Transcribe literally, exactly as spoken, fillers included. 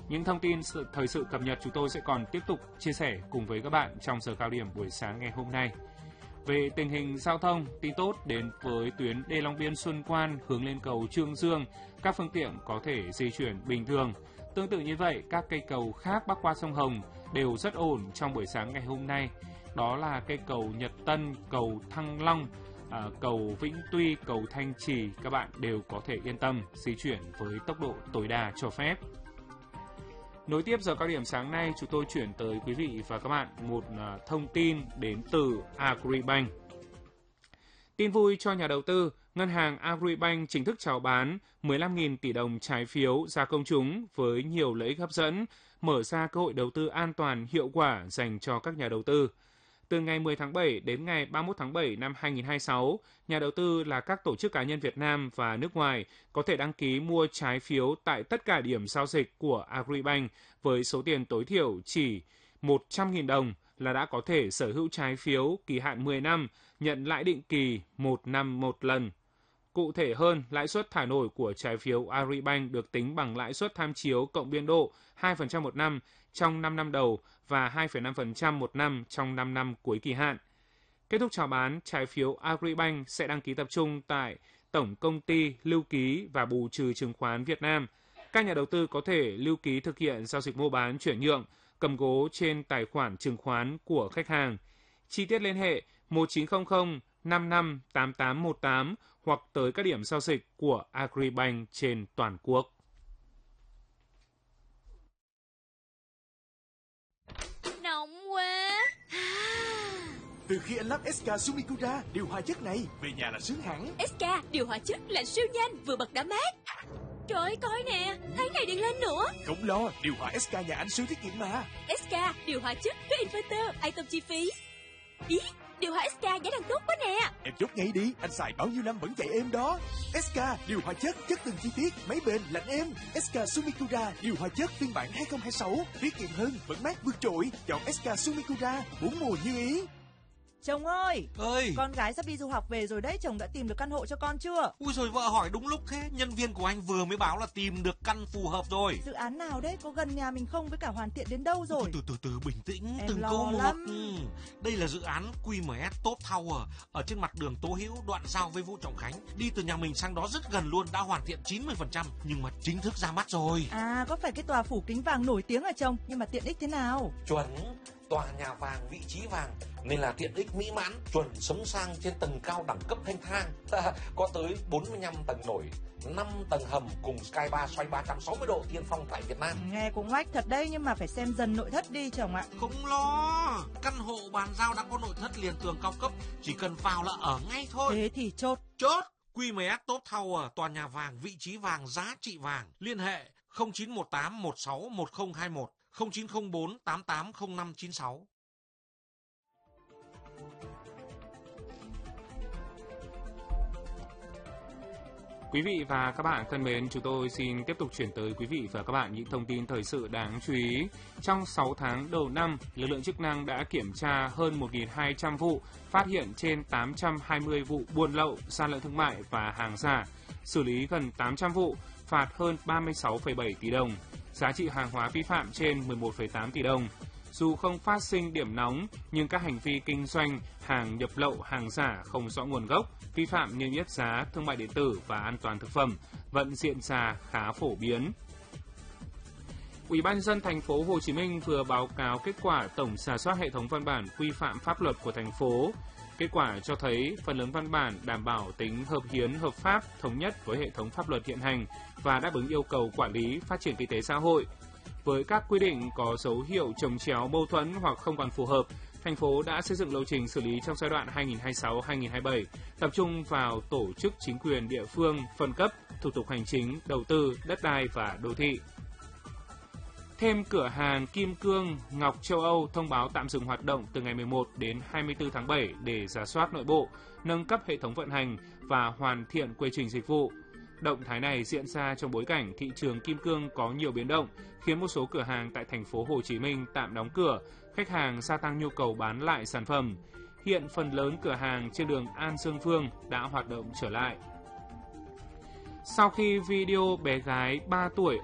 Những thông tin sự, thời sự cập nhật chúng tôi sẽ còn tiếp tục chia sẻ cùng với các bạn trong giờ cao điểm buổi sáng ngày hôm nay. Về tình hình giao thông, tin tốt đến với tuyến đê Long Biên Xuân Quan hướng lên cầu Trương Dương, các phương tiện có thể di chuyển bình thường. Tương tự như vậy, các cây cầu khác bắc qua sông Hồng đều rất ổn trong buổi sáng ngày hôm nay. Đó là cây cầu Nhật Tân, cầu Thăng Long, à, cầu Vĩnh Tuy, cầu Thanh Trì, các bạn đều có thể yên tâm di chuyển với tốc độ tối đa cho phép. Nối tiếp giờ cao điểm sáng nay, chúng tôi chuyển tới quý vị và các bạn một uh, thông tin đến từ Agribank. Tin vui cho nhà đầu tư, ngân hàng Agribank chính thức chào bán mười lăm nghìn tỷ đồng trái phiếu ra công chúng với nhiều lợi ích hấp dẫn, mở ra cơ hội đầu tư an toàn, hiệu quả dành cho các nhà đầu tư. Từ ngày mười tháng bảy đến ngày ba mươi mốt tháng bảy năm hai nghìn không trăm hai mươi sáu, nhà đầu tư là các tổ chức cá nhân Việt Nam và nước ngoài có thể đăng ký mua trái phiếu tại tất cả điểm giao dịch của Agribank với số tiền tối thiểu chỉ một trăm nghìn đồng là đã có thể sở hữu trái phiếu kỳ hạn mười năm, nhận lãi định kỳ một năm một lần. Cụ thể hơn, lãi suất thả nổi của trái phiếu Agribank được tính bằng lãi suất tham chiếu cộng biên độ hai phần trăm một năm trong năm năm đầu và hai phẩy năm phần trăm một năm trong năm năm cuối kỳ hạn. Kết thúc chào bán, trái phiếu Agribank sẽ đăng ký tập trung tại Tổng Công ty Lưu ký và Bù trừ Chứng khoán Việt Nam. Các nhà đầu tư có thể lưu ký thực hiện giao dịch mua bán chuyển nhượng, cầm cố trên tài khoản chứng khoán của khách hàng. Chi tiết liên hệ một chín không không năm năm tám tám một tám hoặc tới các điểm giao dịch của Agribank trên toàn quốc. Nóng quá. Từ khi anh lắp ét ca Sumikura điều hòa chất này, về nhà là sướng hẳn. ét ca điều hòa chất là siêu nhanh, vừa bật đã mát. Trời ơi, coi nè, thấy ngày điện lên nữa. Không lo, điều hòa ét ca nhà anh siêu tiết kiệm mà. ét ca điều hòa chất có inverter, item chi phí. Ý, điều hòa ét ca giá đang tốt quá nè. Em chốt ngay đi, anh xài bao nhiêu năm vẫn chạy êm đó. ét ca điều hòa chất, chất từng chi tiết, máy bền, lạnh êm. ét ca Sumikura điều hòa chất phiên bản hai không hai sáu, tiết kiệm hơn, vẫn mát vượt trội. Chọn ét ca Sumikura, bốn mùa như ý. Chồng ơi, ơi, con gái sắp đi du học về rồi đấy, chồng đã tìm được căn hộ cho con chưa? Ui rồi vợ hỏi đúng lúc thế, nhân viên của anh vừa mới báo là tìm được căn phù hợp rồi. Dự án nào đấy, có gần nhà mình không, với cả hoàn thiện đến đâu rồi? Từ từ từ, từ bình tĩnh, em từng lo câu một. lắm. Ừ. Đây là dự án quy em ét Top Tower ở trên mặt đường Tố Hữu, đoạn giao với Vũ Trọng Khánh. Đi từ nhà mình sang đó rất gần luôn, đã hoàn thiện chín mươi phần trăm nhưng mà chính thức ra mắt rồi. À, có phải cái tòa phủ kính vàng nổi tiếng à chồng? Nhưng mà tiện ích thế nào? Chuẩn, tòa nhà vàng, vị trí vàng nên là tiện ích mỹ mãn, chuẩn sống sang trên tầng cao đẳng cấp thanh thang. Có tới bốn mươi lăm tầng nổi, năm tầng hầm cùng Sky Bar xoay ba trăm sáu mươi độ tiên phong tại Việt Nam. Nghe cũng oách thật đấy, nhưng mà phải xem dần nội thất đi chồng ạ. Không lo, căn hộ bàn giao đã có nội thất liền tường cao cấp, chỉ cần vào là ở ngay thôi. Thế thì chốt. Chốt. quy em ét Top Tower, tòa nhà vàng, vị trí vàng, giá trị vàng. Liên hệ không chín một tám một sáu một không hai một, không chín không bốn tám tám không năm chín sáu. Quý vị và các bạn thân mến, chúng tôi xin tiếp tục chuyển tới quý vị và các bạn những thông tin thời sự đáng chú ý. Trong sáu tháng đầu năm, lực lượng chức năng đã kiểm tra hơn một nghìn hai trăm vụ, phát hiện trên tám trăm hai mươi vụ buôn lậu, gian lận thương mại và hàng giả, xử lý gần tám trăm vụ, phạt hơn ba mươi sáu phẩy bảy tỷ đồng, giá trị hàng hóa vi phạm trên mười một phẩy tám tỷ đồng. Dù không phát sinh điểm nóng, nhưng các hành vi kinh doanh hàng nhập lậu, hàng giả không rõ nguồn gốc, vi phạm niêm yết giá, thương mại điện tử và an toàn thực phẩm vẫn diễn ra khá phổ biến. Ủy ban nhân dân thành phố Hồ Chí Minh vừa báo cáo kết quả tổng rà soát hệ thống văn bản quy phạm pháp luật của thành phố. Kết quả cho thấy phần lớn văn bản đảm bảo tính hợp hiến, hợp pháp, thống nhất với hệ thống pháp luật hiện hành và đáp ứng yêu cầu quản lý, phát triển kinh tế xã hội. Với các quy định có dấu hiệu chồng chéo, mâu thuẫn hoặc không còn phù hợp, thành phố đã xây dựng lộ trình xử lý trong giai đoạn hai nghìn không trăm hai mươi sáu đến hai nghìn không trăm hai mươi bảy, tập trung vào tổ chức chính quyền địa phương, phân cấp, thủ tục hành chính, đầu tư, đất đai và đô thị. Thêm cửa hàng Kim Cương, Ngọc Châu Âu thông báo tạm dừng hoạt động từ ngày mười một đến hai mươi tư tháng bảy để rà soát nội bộ, nâng cấp hệ thống vận hành và hoàn thiện quy trình dịch vụ. Động thái này diễn ra trong bối cảnh thị trường kim cương có nhiều biến động, khiến một số cửa hàng tại thành phố Hồ Chí Minh tạm đóng cửa, khách hàng gia tăng nhu cầu bán lại sản phẩm. Hiện phần lớn cửa hàng trên đường An Dương Vương đã hoạt động trở lại. Sau khi video bé gái ba tuổi